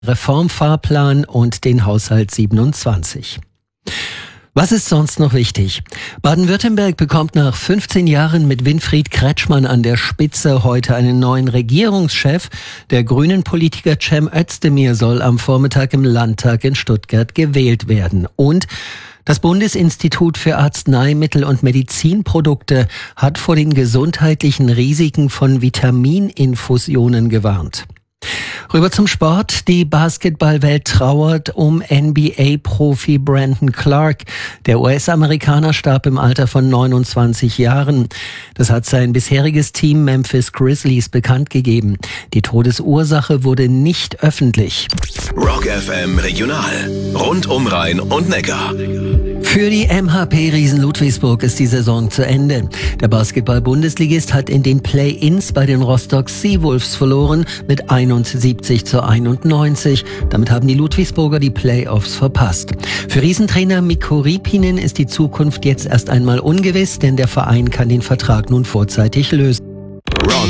Reformfahrplan und den Haushalt 27. Was ist sonst noch wichtig? Baden-Württemberg bekommt nach 15 Jahren mit Winfried Kretschmann an der Spitze heute einen neuen Regierungschef. Der Grünen-Politiker Cem Özdemir soll am Vormittag im Landtag in Stuttgart gewählt werden. Und das Bundesinstitut für Arzneimittel und Medizinprodukte hat vor den gesundheitlichen Risiken von Vitamininfusionen gewarnt. Rüber zum Sport. Die Basketballwelt trauert um NBA-Profi Brandon Clark. Der US-Amerikaner starb im Alter von 29 Jahren. Das hat sein bisheriges Team Memphis Grizzlies bekannt gegeben. Die Todesursache wurde nicht öffentlich. Rock FM Regional. Rund um Rhein und Neckar. Für die MHP Riesen Ludwigsburg ist die Saison zu Ende. Der Basketball-Bundesligist hat in den Play-Ins bei den Rostock Seawolves verloren mit 71-91. Damit haben die Ludwigsburger die Playoffs verpasst. Für Riesentrainer Mikko Riipinen ist die Zukunft jetzt erst einmal ungewiss, denn der Verein kann den Vertrag nun vorzeitig lösen.